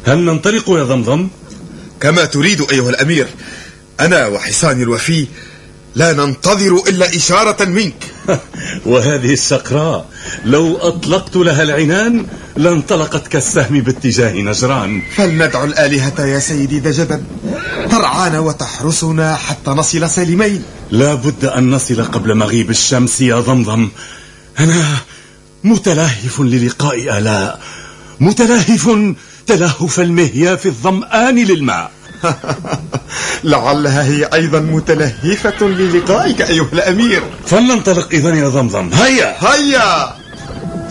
هل ننطلق يا ضمضم؟ كما تريد أيها الأمير. أنا وحصاني الوفي لا ننتظر إلا إشارة منك. وهذه السقراء لو أطلقت لها العنان لانطلقت كالسهم باتجاه نجران. فلندعو الآلهة يا سيدي دجدا ترعانا وتحرسنا حتى نصل سالمين. لا بد أن نصل قبل مغيب الشمس يا ضمضم. أنا متلهف للقاء آلاء، متلهف تلهف المهياف الظمآن للماء. لعلها هي أيضا متلهفة للقائك أيها الأمير. فلننطلق إذن يا ضمضم. هيا هيا.